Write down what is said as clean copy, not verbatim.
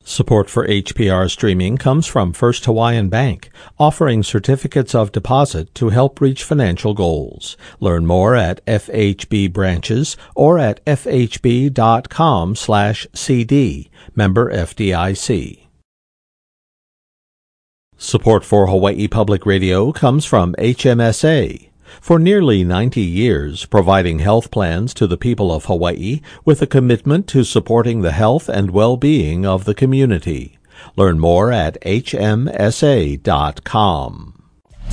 Support for HPR streaming comes from First Hawaiian Bank, offering certificates of deposit to help reach financial goals. Learn more at FHB branches or at fhb.com/cd. Member FDIC. Support for Hawaii Public Radio comes from HMSA. For nearly 90 years, providing health plans to the people of Hawaii with a commitment to supporting the health and well-being of the community. Learn more at hmsa.com.